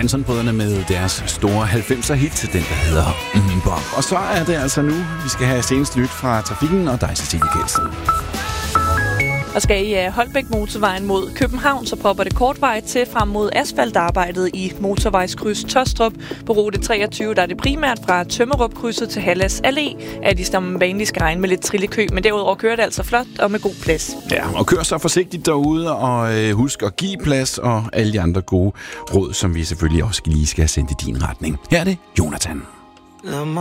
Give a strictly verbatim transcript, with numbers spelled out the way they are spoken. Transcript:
Hanson-brødrene med deres store halvfemser hit, den der hedder Mbop. Og så er det altså nu, vi skal have senest nyt fra trafikken og dig, Cecilie Kjeldsen. Og skal I Holbæk motorvejen mod København, så popper det kortvej til frem mod asfaltarbejdet i motorvejskryds Tostrup. På rute treogtyve, der er det primært fra Tømmerup-krydset til Hallas Allé, at de stammer vanlig skal regne med lidt trillekø, men derudover kører det altså flot og med god plads. Ja, og kør så forsigtigt derude, og øh, husk at give plads og alle de andre gode råd, som vi selvfølgelig også lige skal have sendt i din retning. Her er det Jonathan.